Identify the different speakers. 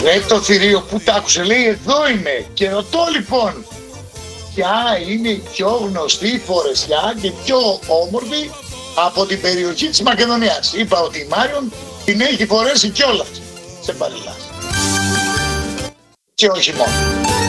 Speaker 1: Ρε το θηρίο που τ' άκουσε, λέει εδώ είμαι και ρωτώ λοιπόν ποια είναι η πιο γνωστή φορεσιά και πιο όμορφη από την περιοχή της Μακεδονίας. Είπα ότι η Μάριον την έχει φορέσει κιόλας σε Μπαριλάς. Και όχι μόνο.